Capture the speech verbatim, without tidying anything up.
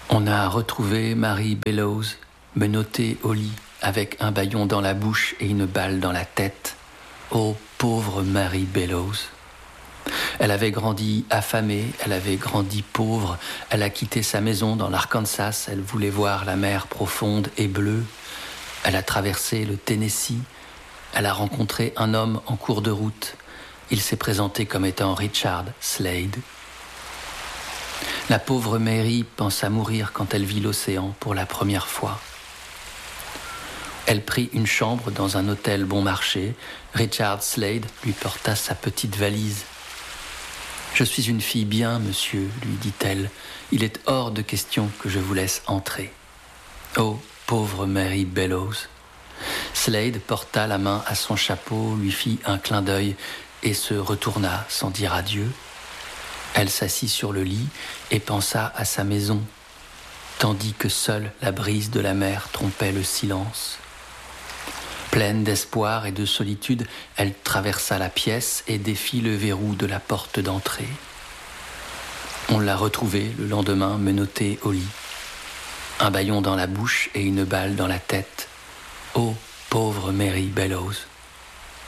On a retrouvé Mary Bellows, menottée au lit, avec un bâillon dans la bouche et une balle dans la tête. Oh, pauvre Mary Bellows. Elle avait grandi affamée, elle avait grandi pauvre, elle a quitté sa maison dans l'Arkansas, elle voulait voir la mer profonde et bleue. Elle a traversé le Tennessee, elle a rencontré un homme en cours de route. Il s'est présenté comme étant Richard Slade. La pauvre Mary pensa mourir quand elle vit l'océan pour la première fois. Elle prit une chambre dans un hôtel bon marché. Richard Slade lui porta sa petite valise. « Je suis une fille bien, monsieur, lui dit-elle. Il est hors de question que je vous laisse entrer. » Oh, pauvre Mary Bellows. Slade porta la main à son chapeau, lui fit un clin d'œil et se retourna sans dire adieu. Elle s'assit sur le lit et pensa à sa maison, tandis que seule la brise de la mer trompait le silence. Pleine d'espoir et de solitude, elle traversa la pièce et défit le verrou de la porte d'entrée. On l'a retrouvée le lendemain menottée au lit, un bâillon dans la bouche et une balle dans la tête. Oh, pauvre Mary Bellows.